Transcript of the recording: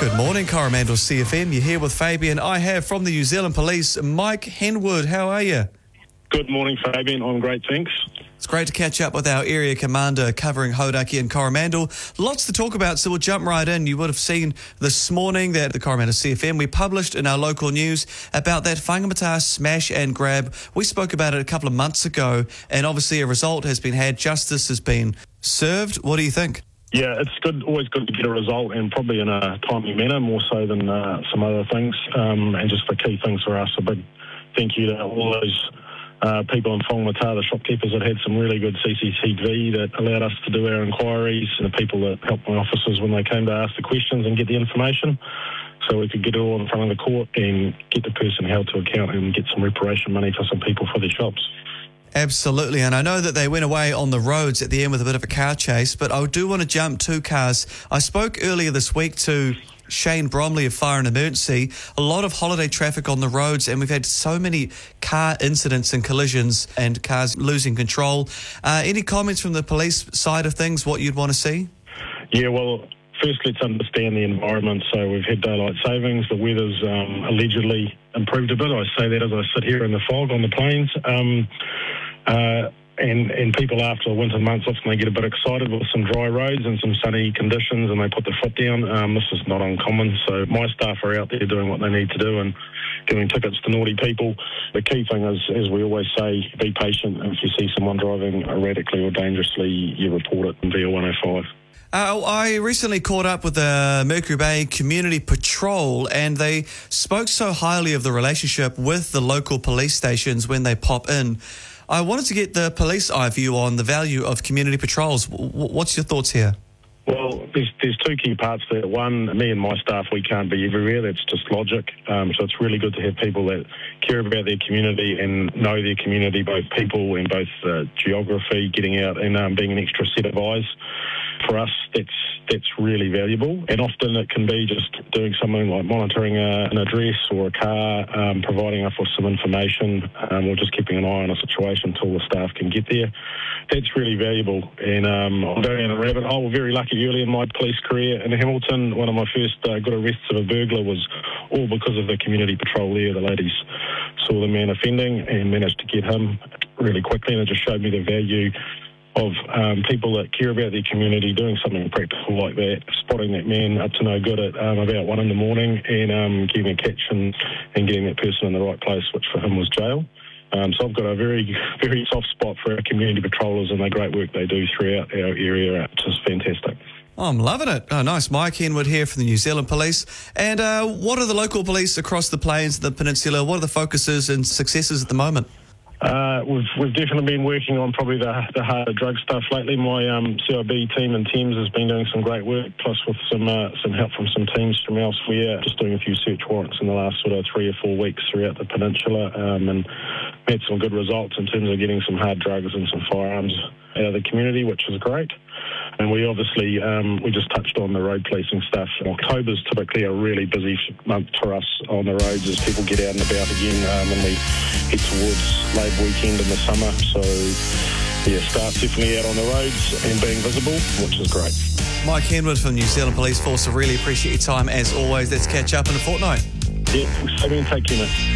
Good morning, Coromandel CFM. You're here with Fabian. I have from the New Zealand Police, Mike Henwood. How are you? Good morning, Fabian. I'm great, thanks. It's great to catch up with our area commander covering Hauraki and Coromandel. Lots to talk about, so we'll jump right in. You would have seen this morning that the Coromandel CFM, we published in our local news about that whangamata smash and grab. We spoke about it a couple of months ago, and obviously a result has been had. Justice has been served. What do you think? Yeah, it's good. Always good to get a result, and probably in a timely manner, more so than some other things. And just the key things for us, a big thank you to all those people in Whangamata, the shopkeepers that had some really good CCTV that allowed us to do our inquiries, and the people that helped my officers when they came to ask the questions and get the information, so we could get it all in front of the court and get the person held to account and get some reparation money for some people for their shops. Absolutely, and I know that they went away on the roads at the end with a bit of a car chase, but I do want to jump two cars. I spoke earlier this week to Shane Bromley of Fire and Emergency. A lot of holiday traffic on the roads, and we've had so many car incidents and collisions and cars losing control. Any comments from the police side of things, what you'd want to see? Yeah, well, first let's understand the environment. So we've had daylight savings. The weather's allegedly improved a bit. I say that as I sit here in the fog on the plains. And people after the winter months often they get a bit excited with some dry roads and some sunny conditions, and they put their foot down. This is not uncommon. So my staff are out there doing what they need to do and giving tickets to naughty people. The key thing is, as we always say, be patient. And if you see someone driving erratically or dangerously, you report it via 105. I recently caught up with the Mercury Bay Community Patrol, and they spoke so highly of the relationship with the local police stations when they pop in. I wanted to get the police eye view on the value of community patrols. What's your thoughts here? Well, there's two key parts there. One, me and my staff, we can't be everywhere. That's just logic. So it's really good to have people that care about their community and know their community, both people and both geography, getting out and being an extra set of eyes. For us, that's really valuable. And often it can be just doing something like monitoring an address or a car, providing us with some information, or just keeping an eye on a situation until the staff can get there. That's really valuable. And I'm going down a rabbit hole. Very lucky early in my police career in Hamilton. One of my first good arrests of a burglar was all because of the community patrol there. The ladies saw the man offending and managed to get him really quickly, and it just showed me the value of people that care about their community doing something practical like that, spotting that man up to no good at about 1 a.m. and getting a catch and getting that person in the right place, which for him was jail. So I've got a very, very soft spot for our community patrollers and the great work they do throughout our area, which is fantastic. Oh, I'm loving it. Oh, nice. Mike Henwood here from the New Zealand Police. And what are the local police across the plains, the peninsula? What are the focuses and successes at the moment? We've definitely been working on probably the harder drug stuff lately. My CIB team in Thames has been doing some great work, plus with some help from some teams from elsewhere, just doing a few search warrants in the last sort of 3 or 4 weeks throughout the peninsula, and had some good results in terms of getting some hard drugs and some firearms out of the community, which is great. And we obviously, we just touched on the road policing stuff. October's typically a really busy month for us on the roads as people get out and about again when we head towards Labour weekend in the summer. So, yeah, staff definitely out on the roads and being visible, which is great. Mike Henwood from New Zealand Police Force, I really appreciate your time as always. Let's catch up in a fortnight. Yeah, thanks, Fabian. Take care, mate.